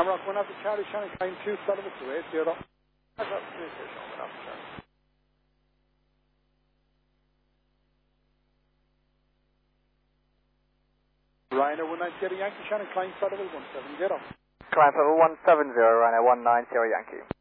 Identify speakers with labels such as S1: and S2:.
S1: Hamrock 1 after Charlie, Shannon Klein 2, Sullivan to 80. I've got communication on 1 after Charlie. Ryanair 190 Yankee, Shannon Klein, Sullivan 170.
S2: Klein 170, Ryanair 190 Yankee.